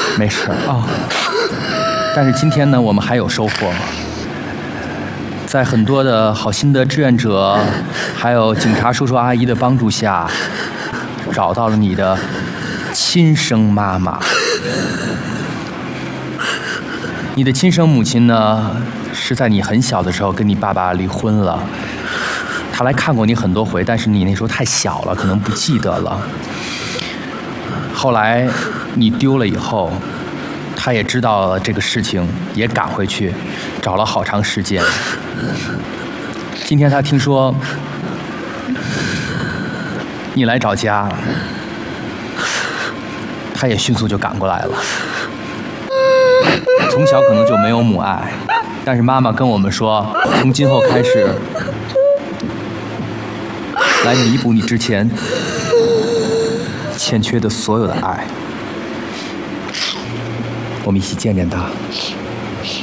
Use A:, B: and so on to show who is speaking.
A: 没事啊。但是今天呢，我们还有收获。在很多的好心的志愿者，还有警察叔叔阿姨的帮助下，找到了你的亲生妈妈。你的亲生母亲呢，是在你很小的时候跟你爸爸离婚了。她来看过你很多回，但是你那时候太小了，可能不记得了。后来你丢了以后，她也知道了这个事情，也赶回去找了好长时间。今天她听说你来找家，她也迅速就赶过来了。从小可能就没有母爱，但是妈妈跟我们说，从今后开始，来弥补你之前欠缺的所有的爱。我们一起见见她。